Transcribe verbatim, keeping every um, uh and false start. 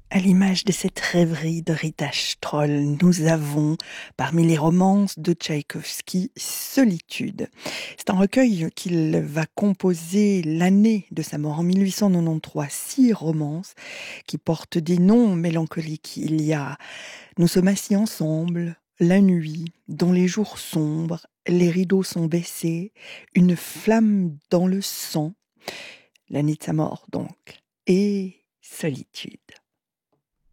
À l'image de cette rêverie de Rita Stroll, nous avons, parmi les romances de Tchaïkovski, Solitude. C'est un recueil qu'il va composer l'année de sa mort, en mille huit cent quatre-vingt-treize. Six romances qui portent des noms mélancoliques. Il y a Nous sommes assis ensemble, La nuit, Dans les jours sombres, Les rideaux sont baissés, Une flamme dans le sang, l'année de sa mort donc, et Solitude.